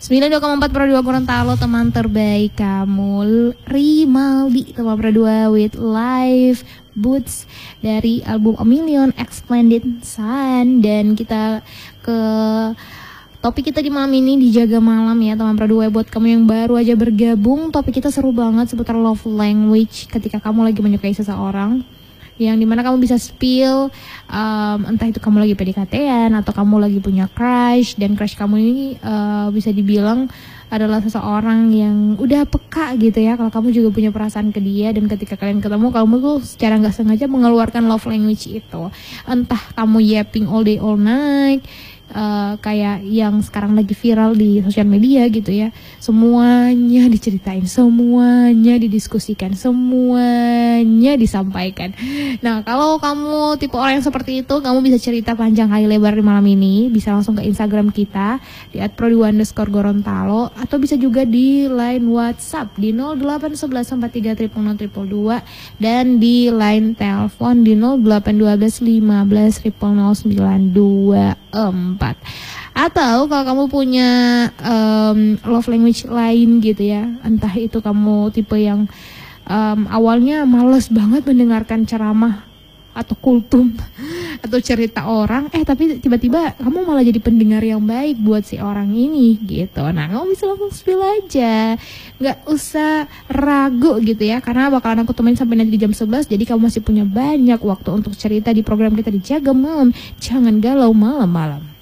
92,4 Pro 2 Gorontalo, teman terbaik kamu. Rimaldi, teman Pro 2 with Live Boots dari album A Million Splendid Sun. Dan kita ke topik kita di malam ini, dijaga malam ya teman Pro 2. Buat kamu yang baru aja bergabung, topik kita seru banget seputar love language ketika kamu lagi menyukai seseorang, yang dimana kamu bisa spill entah itu kamu lagi PDKT-an atau kamu lagi punya crush, dan crush kamu ini bisa dibilang adalah seseorang yang udah peka gitu ya kalau kamu juga punya perasaan ke dia, dan ketika kalian ketemu kamu tuh secara nggak sengaja mengeluarkan love language itu. Entah kamu yapping all day all night, kayak yang sekarang lagi viral di sosial media gitu ya, semuanya diceritain, semuanya didiskusikan, semuanya disampaikan. Nah, kalau kamu tipe orang yang seperti itu, kamu bisa cerita panjang kali lebar di malam ini. Bisa langsung ke Instagram kita di @pro2_gorontalo, atau bisa juga di line WhatsApp di 0811430002 dan di line telepon di 081215000924. Atau kalau kamu punya love language lain gitu ya, entah itu kamu tipe yang awalnya males banget mendengarkan ceramah atau kultum atau cerita orang, tapi tiba-tiba kamu malah jadi pendengar yang baik buat si orang ini gitu. Nah, kamu bisa langsung spill aja, nggak usah ragu gitu ya, karena bakalan aku temenin sampai nanti di jam 11. Jadi kamu masih punya banyak waktu untuk cerita di program kita di Jaga Malam. Jangan galau malam-malam.